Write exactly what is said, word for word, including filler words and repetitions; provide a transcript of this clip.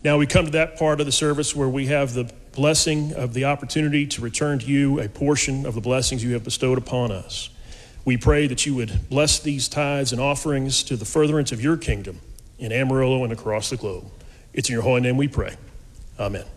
Now we come to that part of the service where we have the blessing of the opportunity to return to you a portion of the blessings you have bestowed upon us. We pray that you would bless these tithes and offerings to the furtherance of your kingdom in Amarillo and across the globe. It's in your holy name we pray. Amen.